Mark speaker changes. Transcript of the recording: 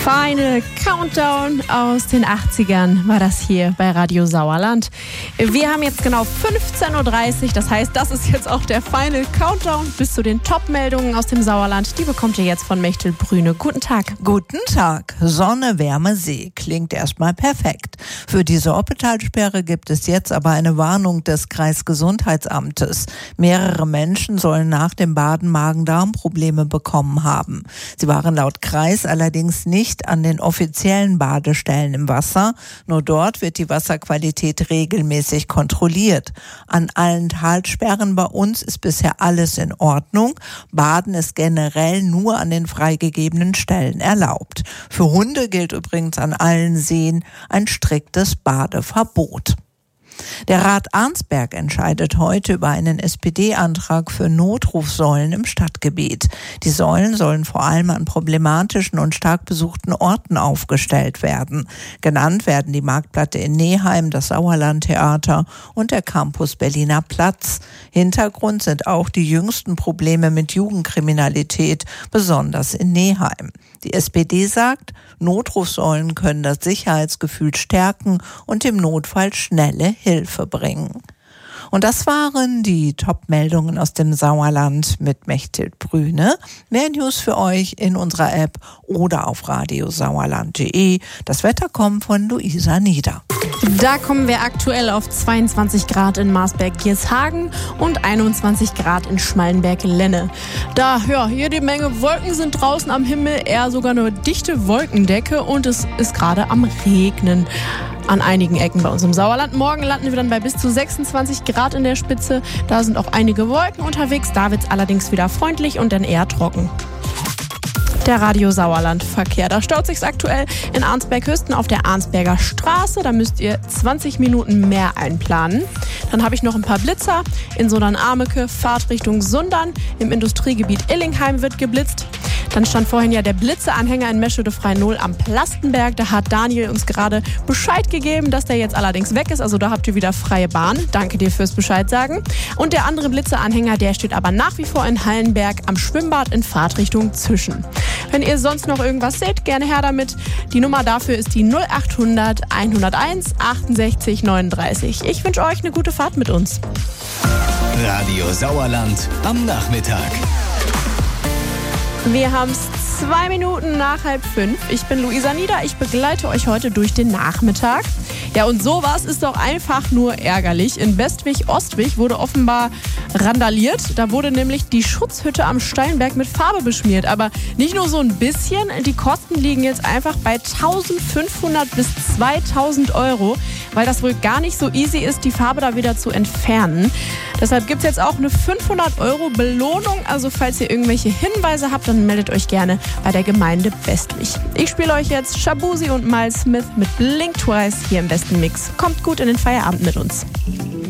Speaker 1: Final Countdown aus den 80ern war das hier bei Radio Sauerland. Wir haben jetzt genau 15.30 Uhr, das heißt, das ist jetzt auch der Final Countdown bis zu den Top-Meldungen aus dem Sauerland. Die bekommt ihr jetzt von Mechtel Brüne. Guten Tag.
Speaker 2: Guten Tag. Sonne, Wärme, See. Klingt erstmal perfekt. Für diese Oppetalsperre gibt es jetzt aber eine Warnung des Kreisgesundheitsamtes. Mehrere Menschen sollen nach dem Baden Magen-Darm-Probleme bekommen haben. Sie waren laut Kreis allerdings nicht an den offiziellen Badestellen im Wasser. Nur dort wird die Wasserqualität regelmäßig kontrolliert. An allen Talsperren bei uns ist bisher alles in Ordnung. Baden ist generell nur an den freigegebenen Stellen erlaubt. Für Hunde gilt übrigens an allen Seen ein striktes Badeverbot. Der Rat Arnsberg entscheidet heute über einen SPD-Antrag für Notrufsäulen im Stadtgebiet. Die Säulen sollen vor allem an problematischen und stark besuchten Orten aufgestellt werden. Genannt werden die Marktplatte in Neheim, das Sauerlandtheater und der Campus Berliner Platz. Hintergrund sind auch die jüngsten Probleme mit Jugendkriminalität, besonders in Neheim. Die SPD sagt, Notrufsäulen können das Sicherheitsgefühl stärken und im Notfall schnelle Hilfe bringen. Und das waren die Top-Meldungen aus dem Sauerland mit Mechthild Brüne. Mehr News für euch in unserer App oder auf radiosauerland.de. Das Wetter kommt von Luisa Nieder.
Speaker 1: Da kommen wir aktuell auf 22 Grad in Marsberg-Giershagen und 21 Grad in Schmallenberg-Lenne. Da, jede Menge Wolken sind draußen am Himmel, eher sogar eine dichte Wolkendecke und es ist gerade am Regnen. An einigen Ecken bei uns im Sauerland. Morgen landen wir dann bei bis zu 26 Grad in der Spitze. Da sind auch einige Wolken unterwegs. Da wird es allerdings wieder freundlich und dann eher trocken. Der Radio Sauerland Verkehr. Da staut sich's aktuell in Arnsberg-Hüsten auf der Arnsberger Straße. Da müsst ihr 20 Minuten mehr einplanen. Dann habe ich noch ein paar Blitzer. In Sundern-Ameke, Fahrt Richtung Sundern. Im Industriegebiet Illingheim wird geblitzt. Dann stand vorhin ja der Blitzeanhänger in Meschede-Frei-0 am Plastenberg. Da hat Daniel uns gerade Bescheid gegeben, dass der jetzt allerdings weg ist. Also da habt ihr wieder freie Bahn. Danke dir fürs Bescheid sagen. Und der andere Blitzeanhänger, der steht aber nach wie vor in Hallenberg am Schwimmbad in Fahrtrichtung Züschen. Wenn ihr sonst noch irgendwas seht, gerne her damit. Die Nummer dafür ist die 0800 101 68 39. Ich wünsche euch eine gute Fahrt mit uns.
Speaker 3: Radio Sauerland am Nachmittag.
Speaker 1: Wir haben es 2 Minuten nach 4:30. Ich bin Luisa Nieder. Ich begleite euch heute durch den Nachmittag. Ja, und sowas ist doch einfach nur ärgerlich. In Bestwig-Ostwig wurde offenbar randaliert. Da wurde nämlich die Schutzhütte am Steinberg mit Farbe beschmiert. Aber nicht nur so ein bisschen. Die Kosten liegen jetzt einfach bei 1.500 bis 2.000 Euro, weil das wohl gar nicht so easy ist, die Farbe da wieder zu entfernen. Deshalb gibt es jetzt auch eine 500 Euro Belohnung. Also falls ihr irgendwelche Hinweise habt, dann meldet euch gerne bei der Gemeinde Bestwig. Ich spiele euch jetzt Shabuzi und Miles Smith mit Blink Twice hier im besten Mix. Kommt gut in den Feierabend mit uns.